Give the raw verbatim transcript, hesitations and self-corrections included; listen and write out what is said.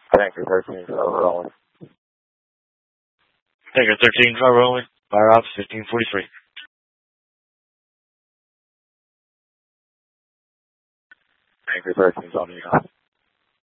Tanker thirteen, driver only. Tanker thirteen, driver only. Fire off fifteen forty-three. Tanker thirteen, on you now.